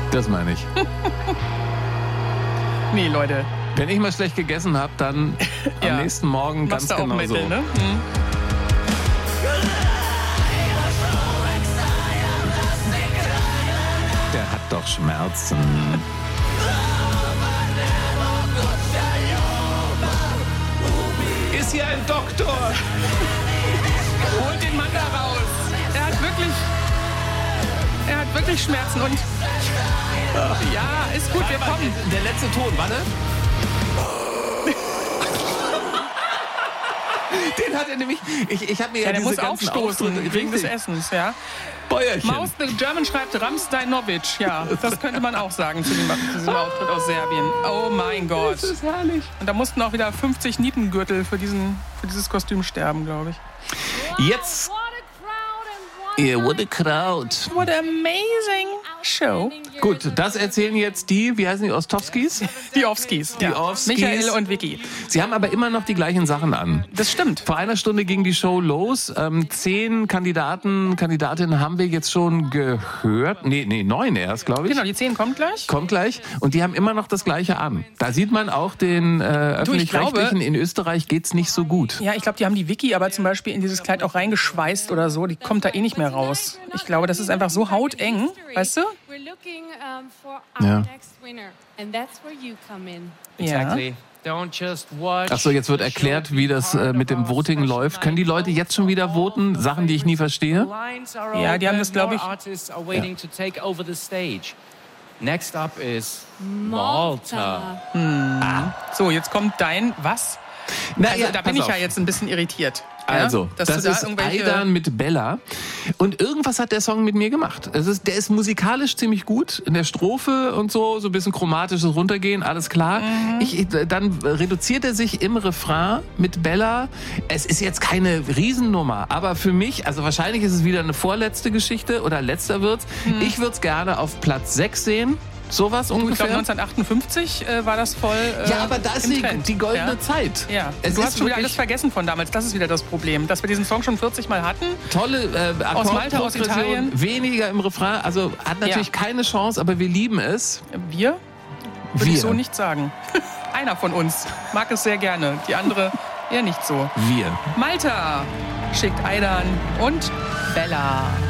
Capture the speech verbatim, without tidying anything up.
Das meine ich. Nee, Leute. Wenn ich mal schlecht gegessen habe, dann Ja. am nächsten Morgen ganz Machst du auch genau Mittel, so. ne? Hm. Der hat doch Schmerzen. Ist hier ein Doktor? Holt den Mann da raus. Er hat wirklich... Er hat wirklich Schmerzen und... Ja, ist gut, wir kommen. Der letzte Ton, warte. Den hat er nämlich... Ich, ich habe mir ja, Ja, der diese muss ganzen aufstoßen Auftritte- wegen des Richtig. Essens, ja. Bäuerchen. Maus the German schreibt Ramsteinovic. Ja, das könnte man auch sagen zu, dem, zu diesem Auftritt aus Serbien. Oh mein Gott. Das ist herrlich. Und da mussten auch wieder fünfzig Nietengürtel für, diesen, für dieses Kostüm sterben, glaube ich. Jetzt... Yeah, what a crowd. What an amazing show. Gut, das erzählen jetzt die, wie heißen die, Ostowskis? Die Offskis. Die ja. Offskis. Michael und Vicky. Sie haben aber immer noch die gleichen Sachen an. Das stimmt. Vor einer Stunde ging die Show los. Ähm, zehn Kandidaten, Kandidatinnen haben wir jetzt schon gehört. Nee, nee, neun erst, glaube ich. Genau, die zehn kommt gleich. Kommt gleich. Und die haben immer noch das Gleiche an. Da sieht man auch den äh, Öffentlich-Rechtlichen. In Österreich geht's nicht so gut. Ja, ich glaube, die haben die Vicky aber zum Beispiel in dieses Kleid auch reingeschweißt oder so. Die kommt da eh nicht mehr raus. Ich glaube, das ist einfach so hauteng, weißt du? Ja. Ja. Ach so, jetzt wird erklärt, wie das äh, mit dem Voting läuft. Können die Leute jetzt schon wieder voten? Sachen, die ich nie verstehe? Ja, die haben das, glaube ich... Next up is Malta. Hm. So, jetzt kommt dein was? Na, Also ja, da bin pass ich ja auf. jetzt ein bisschen irritiert. Also, ja? Dass das du da ist irgendwelche- Aidan mit Bella. Und irgendwas hat der Song mit mir gemacht. Es ist, der ist musikalisch ziemlich gut. In der Strophe und so, so ein bisschen chromatisches Runtergehen, alles klar. Mhm. Ich, dann reduziert er sich im Refrain mit Bella. Es ist jetzt keine Riesennummer, aber für mich, also wahrscheinlich ist es wieder eine vorletzte Geschichte oder letzter wird's. Mhm. Ich würde es gerne auf Platz sechs sehen. Sowas Ich glaube, ungefähr. neunzehnhundertachtundfünfzig äh, war das voll äh, Ja, aber da ist im die, Trend. die goldene ja? Zeit. Ja, Es du ist hast schon wieder wirklich alles vergessen von damals. Das ist wieder das Problem, dass wir diesen Song schon vierzig Mal hatten. tolle äh, Aus Malta, aus Akkordprogression, Italien. weniger im Refrain. Also hat natürlich Ja. keine Chance, aber wir lieben es. Wir? Würde Wir. ich so nicht sagen. Einer von uns mag es sehr gerne, die andere eher nicht so. Wir. Malta schickt Aidan und Bella.